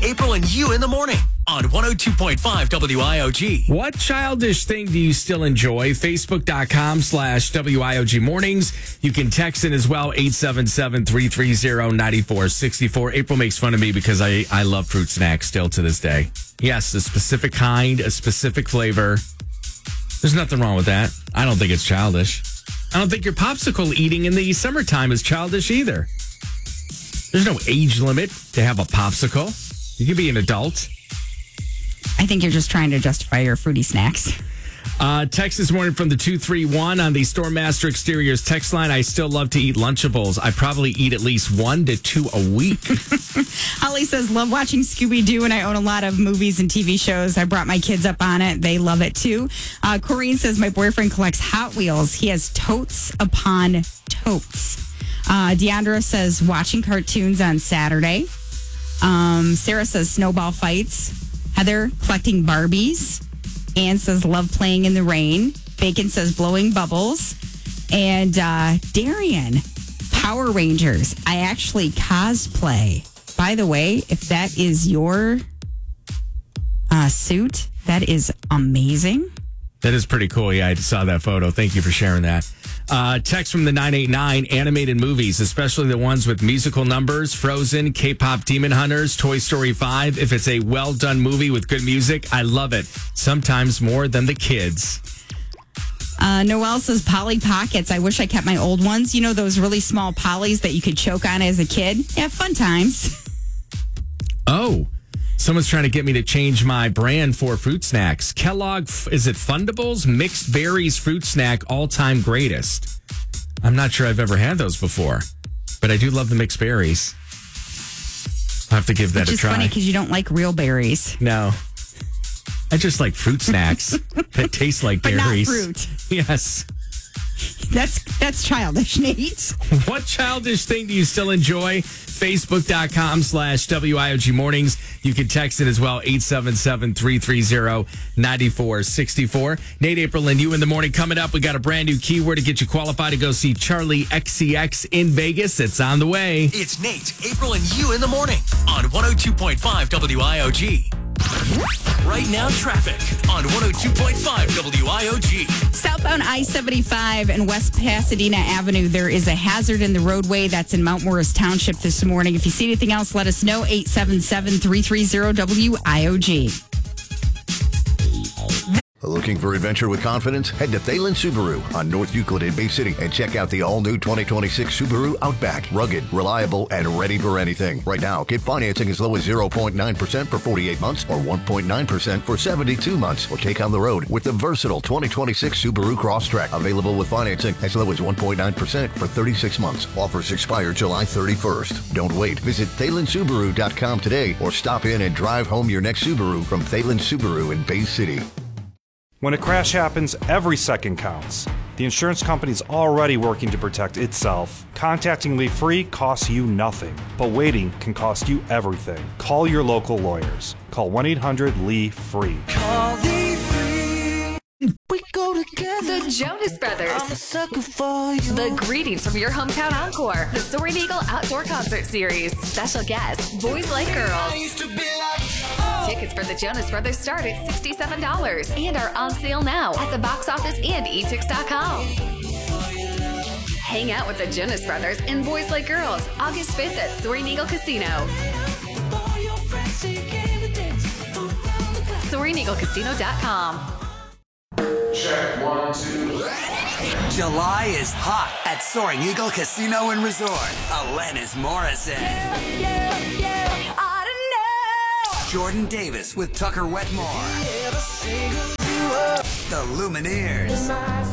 April and you in the morning on 102.5 WIOG. What childish thing do you still enjoy? Facebook.com/WIOG mornings. You can text in as well, 877-330-9464. April makes fun of me because I love fruit snacks still to this day. Yes, a specific kind, a specific flavor. There's nothing wrong with that. I don't think it's childish. I don't think your popsicle eating in the summertime is childish either. There's no age limit to have a popsicle. You can be an adult. I think you're just trying to justify your fruity snacks. Text this morning from the 231 on the Stormmaster Exteriors text line. I still love to eat Lunchables. I probably eat at least 1 to 2 a week. Holly says, love watching Scooby-Doo, and I own a lot of movies and TV shows. I brought my kids up on it. They love it, too. Corrine says, my boyfriend collects Hot Wheels. He has totes upon totes. Deandra says, watching cartoons on Saturday. Sarah says, snowball fights. Heather, collecting Barbies. Ann says, love playing in the rain. Bacon says, blowing bubbles. And Darian, Power Rangers. I actually cosplay. By the way, if that is your suit, that is amazing. That is pretty cool. Yeah, I saw that photo. Thank you for sharing that. Text from the 989, animated movies, especially the ones with musical numbers, Frozen, K-pop Demon Hunters, Toy Story 5. If it's a well-done movie with good music, I love it. Sometimes more than the kids. Noelle says, Polly Pockets. I wish I kept my old ones. You know, those really small Pollies that you could choke on as a kid? Yeah, fun times. Oh, someone's trying to get me to change my brand for fruit snacks. Kellogg, is it Fundables? Mixed berries fruit snack, all-time greatest. I'm not sure I've ever had those before, but I do love the mixed berries. I'll have to give that a try. Which is funny because you don't like real berries. No. I just like fruit snacks that taste like berries. But not fruit. Yes. That's childish, Nate. What childish thing do you still enjoy? Facebook.com/WIOG mornings. You can text it as well, 877-330-9464. Nate, April, and you in the morning. Coming up, we got a brand new keyword to get you qualified to go see Charlie XCX in Vegas. It's on the way. It's Nate, April, and you in the morning on 102.5 WIOG. Right now, traffic on 102.5 WIOG. Southbound I-75 and West Pasadena Avenue, there is a hazard in the roadway. That's in Mount Morris Township this morning. If you see anything else, let us know, 877-330-WIOG. Looking for adventure with confidence? Head to Thalen Subaru on North Euclid in Bay City and check out the all-new 2026 Subaru Outback. Rugged, reliable, and ready for anything. Right now, get financing as low as 0.9% for 48 months or 1.9% for 72 months. Or take on the road with the versatile 2026 Subaru Crosstrek. Available with financing as low as 1.9% for 36 months. Offers expire July 31st. Don't wait. Visit ThalenSubaru.com today or stop in and drive home your next Subaru from Thalen Subaru in Bay City. When a crash happens, every second counts. The insurance company's already working to protect itself. Contacting Lee Free costs you nothing, but waiting can cost you everything. Call your local lawyers. Call 1-800-LEE-FREE. Call Lee Free. We go together. The Jonas Brothers. I'm a sucker for you. The Greetings from Your Hometown Encore. The Soaring Eagle Outdoor Concert Series. Special guests, Boys Like Girls. I used to be like, Tickets for the Jonas Brothers start at $67 and are on sale now at the box office and etix.com. Hang out with the Jonas Brothers and Boys Like Girls August 5th at Soaring Eagle Casino. SoaringEagleCasino.com. Check 1, 2. July is hot at Soaring Eagle Casino and Resort. Alanis Morissette. I don't know. Jordan Davis with Tucker Wetmore. The Lumineers.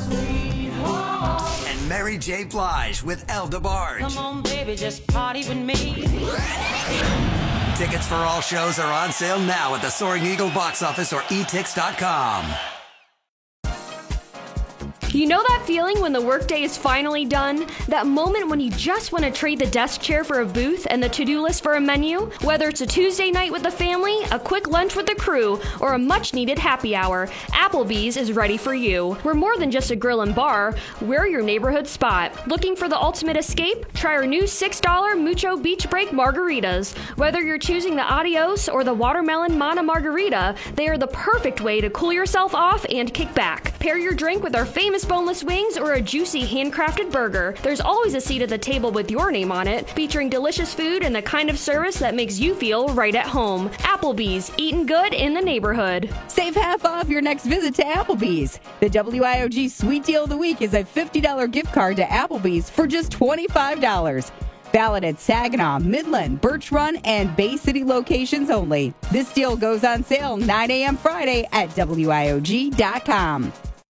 And Mary J. Blige with El DeBarge. Come on, baby, just party with me. Tickets for all shows are on sale now at the Soaring Eagle box office or etix.com. You know that feeling when the workday is finally done? That moment when you just want to trade the desk chair for a booth and the to-do list for a menu? Whether it's a Tuesday night with the family, a quick lunch with the crew, or a much-needed happy hour, Applebee's is ready for you. We're more than just a grill and bar. We're your neighborhood spot. Looking for the ultimate escape? Try our new $6 Mucho Beach Break margaritas. Whether you're choosing the Adios or the Watermelon Mana Margarita, they are the perfect way to cool yourself off and kick back. Pair your drink with our famous boneless wings or a juicy handcrafted burger. There's always a seat at the table with your name on it, featuring delicious food and the kind of service that makes you feel right at home. Applebee's, eating good in the neighborhood. Save half off your next visit to Applebee's. The WIOG Sweet Deal of the Week is a $50 gift card to Applebee's for just $25. Valid at Saginaw, Midland, Birch Run, and Bay City locations only. This deal goes on sale 9 a.m. Friday at WIOG.com.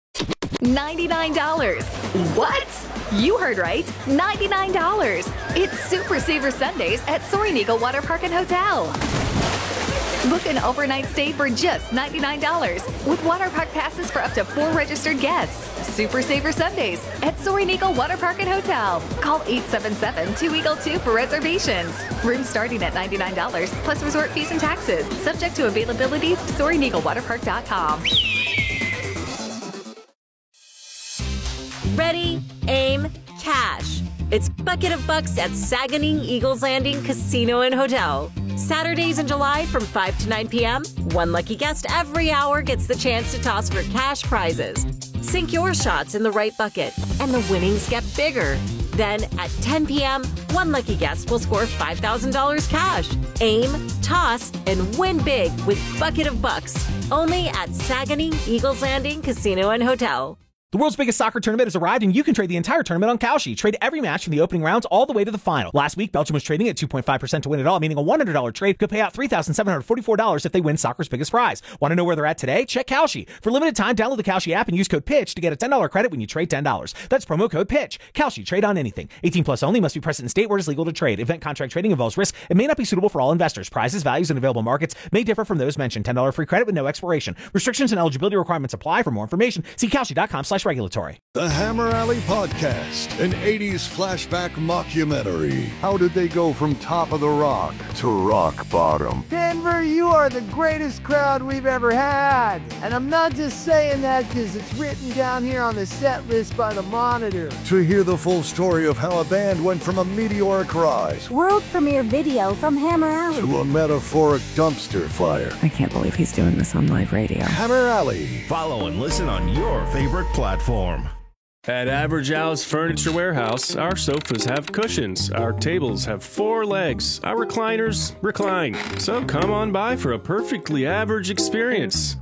$99. What? You heard right. $99. It's Super Saver Sundays at Soaring Eagle Water Park and Hotel. Book an overnight stay for just $99 with water park passes for up to 4 registered guests. Super Saver Sundays at Soaring Eagle Water Park and Hotel. Call 877-2EAGLE-2 for reservations. Rooms starting at $99 plus resort fees and taxes. Subject to availability. SoaringEagleWaterPark.com. Ready, aim, cash. It's Bucket of Bucks at Saganing Eagles Landing Casino and Hotel. Saturdays in July from 5 to 9 p.m., one lucky guest every hour gets the chance to toss for cash prizes. Sink your shots in the right bucket, and the winnings get bigger. Then at 10 p.m., one lucky guest will score $5,000 cash. Aim, toss, and win big with Bucket of Bucks. Only at Saganing Eagles Landing Casino and Hotel. The world's biggest soccer tournament has arrived, and you can trade the entire tournament on Kalshi. Trade every match from the opening rounds all the way to the final. Last week, Belgium was trading at 2.5% to win it all, meaning a $100 trade could pay out $3,744 if they win soccer's biggest prize. Want to know where they're at today? Check Kalshi. For limited time, download the Kalshi app and use code PITCH to get a $10 credit when you trade $10. That's promo code PITCH. Kalshi. Trade on anything. 18 plus only. Must be present in state where it is legal to trade. Event contract trading involves risk and may not be suitable for all investors. Prizes, values, and available markets may differ from those mentioned. $10 free credit with no expiration. Restrictions and eligibility requirements apply. For more information, see Kalshi.com/regulatory. The Hammer Alley Podcast, an 80s flashback mockumentary. How did they go from top of the rock to rock bottom? Denver, you are the greatest crowd we've ever had. And I'm not just saying that because it's written down here on the set list by the Monitor. To hear the full story of how a band went from a meteoric rise world premiere video from Hammer Alley to a metaphoric dumpster fire. I can't believe he's doing this on live radio. Hammer Alley. Follow and listen on your favorite platform. At Average Al's Furniture Warehouse, our sofas have cushions, our tables have 4 legs, our recliners recline. So come on by for a perfectly average experience.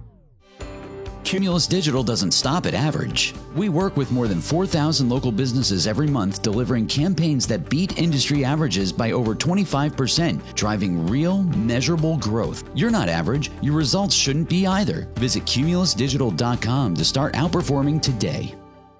Cumulus Digital doesn't stop at average. We work with more than 4,000 local businesses every month, delivering campaigns that beat industry averages by over 25%, driving real, measurable growth. You're not average. Your results shouldn't be either. Visit cumulusdigital.com to start outperforming today.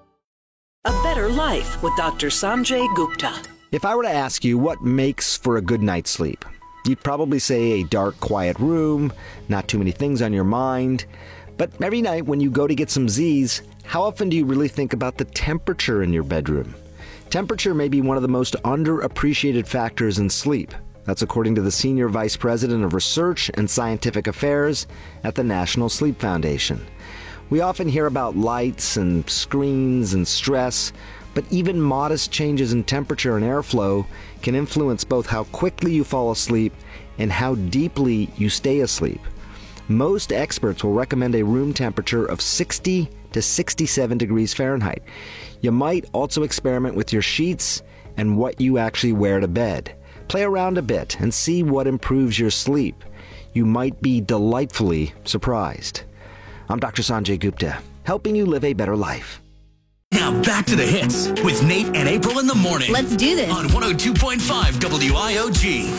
A Better Life with Dr. Sanjay Gupta. If I were to ask you what makes for a good night's sleep, you'd probably say a dark, quiet room, not too many things on your mind. But every night when you go to get some Z's, how often do you really think about the temperature in your bedroom? Temperature may be one of the most underappreciated factors in sleep. That's according to the Senior Vice President of Research and Scientific Affairs at the National Sleep Foundation. We often hear about lights and screens and stress, but even modest changes in temperature and airflow can influence both how quickly you fall asleep and how deeply you stay asleep. Most experts will recommend a room temperature of 60 to 67 degrees Fahrenheit. You might also experiment with your sheets and what you actually wear to bed. Play around a bit and see what improves your sleep. You might be delightfully surprised. I'm Dr. Sanjay Gupta, helping you live a better life. Now back to the hits with Nate and April in the morning. Let's do this. On 102.5 WIOG.